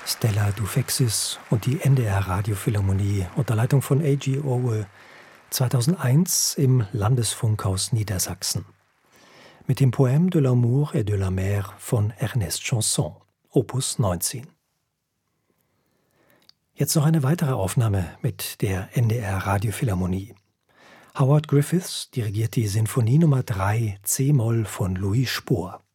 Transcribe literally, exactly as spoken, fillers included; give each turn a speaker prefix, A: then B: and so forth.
A: Stella Dufexis und die N D R Radiophilharmonie unter Leitung von A G Owe zweitausendeins im Landesfunkhaus Niedersachsen. Mit dem Poème de l'amour et de la mer von Ernest Chansson, Opus neunzehn. Jetzt noch eine weitere Aufnahme mit der N D R Radiophilharmonie. Howard Griffiths dirigiert die Sinfonie Nummer drei C-Moll von Louis Spohr.